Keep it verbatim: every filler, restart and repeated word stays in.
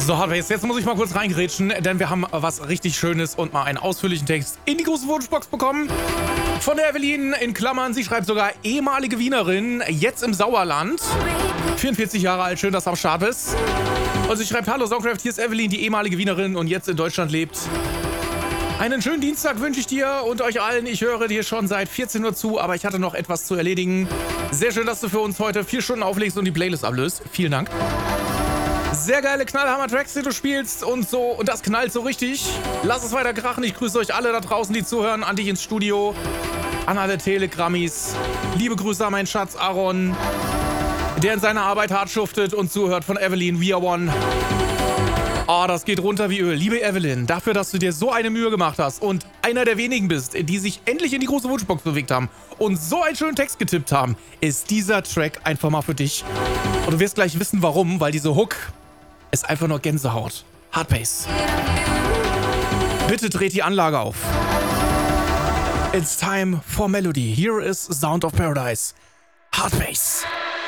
So, Hardbase, jetzt muss ich mal kurz reingrätschen, denn wir haben was richtig Schönes und mal einen ausführlichen Text in die große Wunschbox bekommen. Von der Evelyn in Klammern, sie schreibt sogar ehemalige Wienerin, jetzt im Sauerland. vierundvierzig Jahre alt, schön, dass du am Start bist. Und sie schreibt, hallo Songcraft, hier ist Evelyn, die ehemalige Wienerin und jetzt in Deutschland lebt. Einen schönen Dienstag wünsche ich dir und euch allen. Ich höre dir schon seit vierzehn Uhr zu, aber ich hatte noch etwas zu erledigen. Sehr schön, dass du für uns heute vier Stunden auflegst und die Playlist ablöst. Vielen Dank. Sehr geile Knallhammer-Tracks, die du spielst und so. Und das knallt so richtig. Lass es weiter krachen. Ich grüße euch alle da draußen, die zuhören. An dich ins Studio. An alle Telegrammis. Liebe Grüße an meinen Schatz Aaron, der in seiner Arbeit hart schuftet und zuhört. Von Evelyn, We Are One. Oh, das geht runter wie Öl. Liebe Evelyn, dafür, dass du dir so eine Mühe gemacht hast und einer der wenigen bist, die sich endlich in die große Wunschbox bewegt haben und so einen schönen Text getippt haben, ist dieser Track einfach mal für dich. Und du wirst gleich wissen, warum, weil diese Hook ist einfach nur Gänsehaut. Hardbase. Bitte dreht die Anlage auf. It's time for Melody. Here is Sound of Paradise. Hardbase.